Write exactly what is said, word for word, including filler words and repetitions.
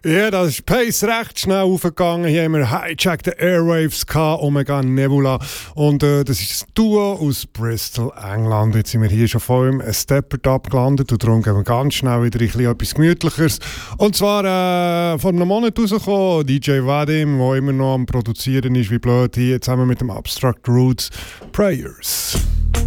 Ja, das ist Pace recht schnell aufgegangen. Hier haben wir Hijack the Airwaves gehabt, Omega Nebula. Und äh, das ist ein Duo aus Bristol, England. Jetzt sind wir hier schon vor im Stepper Up gelandet und darum gehen wir ganz schnell wieder ein bisschen etwas Gemütlicheres. Und zwar äh, vor einem Monat rausgekommen, D J Vadim, der immer noch am Produzieren ist, wie blöd, hier zusammen mit dem Abstract Roots Prayers.